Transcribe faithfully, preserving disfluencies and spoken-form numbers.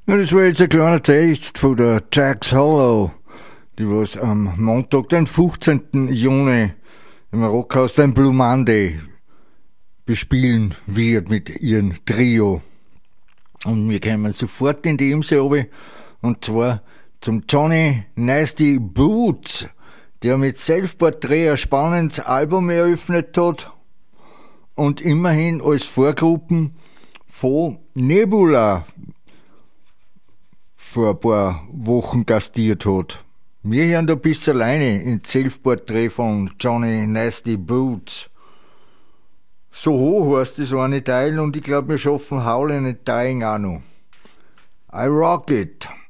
Ja, das war jetzt ein kleiner Text von der Jax Hollow, die was am Montag, den fünfzehnten Juni im Rockhaus den Blue Monday bespielen wird mit ihrem Trio. Und wir kommen sofort in die Imse runter, und zwar zum Johnny Nasty Boots, der mit Self-Portrait ein spannendes Album eröffnet hat und immerhin als Vorgruppen von Nebula vor ein paar Wochen gastiert hat. Wir hören da bis alleine in Self-Portrait von Johnny Nasty Boots. So hoch heißt das eine Teil, und ich glaube, wir schaffen Howlin' and Dying auch noch. I rock it.